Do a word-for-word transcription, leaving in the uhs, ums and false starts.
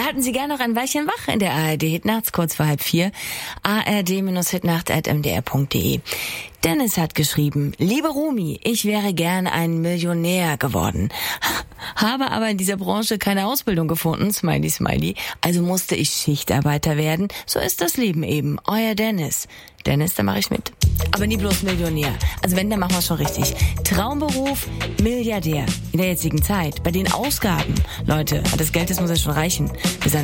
Wir halten Sie gerne noch ein Weilchen wach in der A R D Hitnachts, kurz vor halb vier. A R D Hitnacht at m d r punkt d e. Dennis hat geschrieben: Liebe Rumi, ich wäre gern ein Millionär geworden, habe aber in dieser Branche keine Ausbildung gefunden, smiley smiley, also musste ich Schichtarbeiter werden. So ist das Leben eben. Euer Dennis. Dennis, da mache ich mit. Aber nie bloß Millionär. Also wenn, dann machen wir es schon richtig. Traumberuf, Milliardär. In der jetzigen Zeit. Bei den Ausgaben. Leute, das Geld, das muss ja schon reichen. Bis